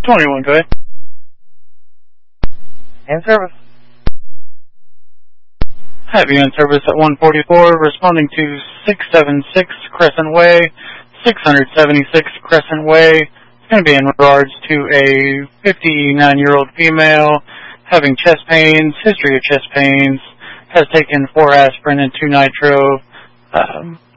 21, go ahead. In service. Have you in service at 144, responding to 676 Crescent Way, 676 Crescent Way. It's going to be in regards to a 59-year-old female having chest pains, history of chest pains, has taken 4 aspirin and 2 nitro.